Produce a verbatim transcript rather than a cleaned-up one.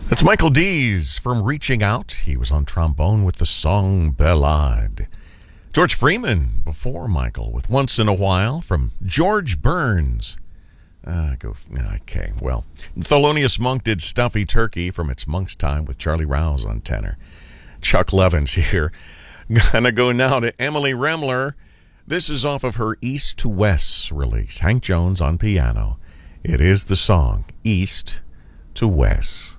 That's Michael Dees from Reaching Out. He was on trombone with the song Ballade. George Freeman before Michael with Once in a While from George Burns. Uh, go, okay, well. Thelonious Monk did Stuffy Turkey from It's Monk's Time with Charlie Rouse on tenor. Chuck Levin's here. Gonna go now to Emily Remler. This is off of her East to West release. Hank Jones on piano. It is the song East to West.